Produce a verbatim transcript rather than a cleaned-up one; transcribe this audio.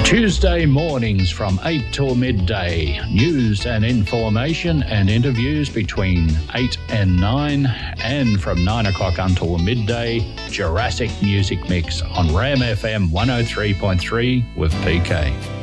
Tuesday mornings from eight till midday. News and information and interviews between eight and nine. And from nine o'clock until midday, Jurassic Music Mix on Ram F M one oh three point three with P K.